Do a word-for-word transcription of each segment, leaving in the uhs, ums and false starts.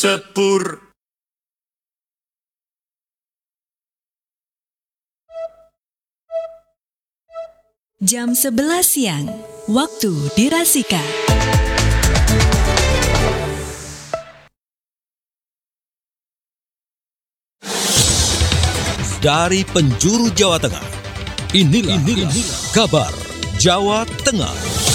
sepur. Jam sebelas siang, waktu di Rasika. Dari penjuru Jawa Tengah, inilah, inilah, inilah kabar Jawa Tengah.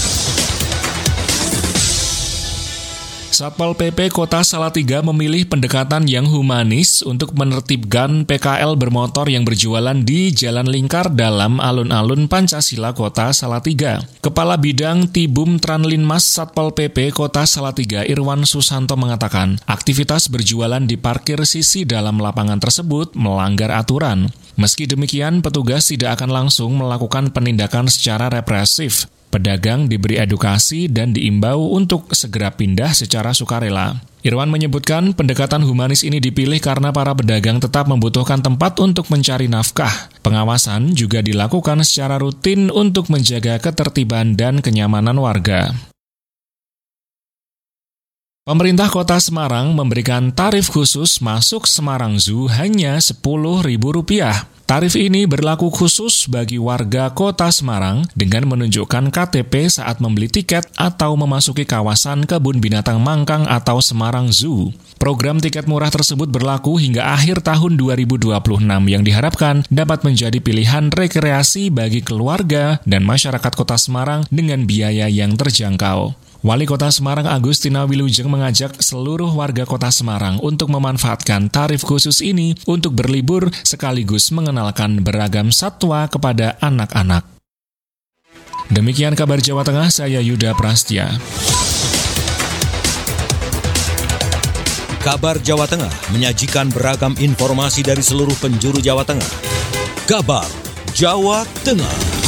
Satpol P P Kota Salatiga memilih pendekatan yang humanis untuk menertibkan P K L bermotor yang berjualan di Jalan Lingkar dalam alun-alun Pancasila Kota Salatiga. Kepala Bidang Tibum Tranlinmas Satpol P P Kota Salatiga Irwan Susanto mengatakan, aktivitas berjualan di parkir sisi dalam lapangan tersebut melanggar aturan. Meski demikian, petugas tidak akan langsung melakukan penindakan secara represif. Pedagang diberi edukasi dan diimbau untuk segera pindah secara sukarela. Irwan menyebutkan pendekatan humanis ini dipilih karena para pedagang tetap membutuhkan tempat untuk mencari nafkah. Pengawasan juga dilakukan secara rutin untuk menjaga ketertiban dan kenyamanan warga. Pemerintah Kota Semarang memberikan tarif khusus masuk Semarang Zoo hanya sepuluh ribu rupiah. Tarif ini berlaku khusus bagi warga Kota Semarang dengan menunjukkan K T P saat membeli tiket atau memasuki kawasan Kebun Binatang Mangkang atau Semarang Zoo. Program tiket murah tersebut berlaku hingga akhir tahun dua ribu dua puluh enam yang diharapkan dapat menjadi pilihan rekreasi bagi keluarga dan masyarakat Kota Semarang dengan biaya yang terjangkau. Wali Kota Semarang Agustina Wilujeng mengajak seluruh warga Kota Semarang untuk memanfaatkan tarif khusus ini untuk berlibur sekaligus mengenalkan beragam satwa kepada anak-anak. Demikian kabar Jawa Tengah, saya Yuda Prastia. Kabar Jawa Tengah menyajikan beragam informasi dari seluruh penjuru Jawa Tengah. Kabar Jawa Tengah.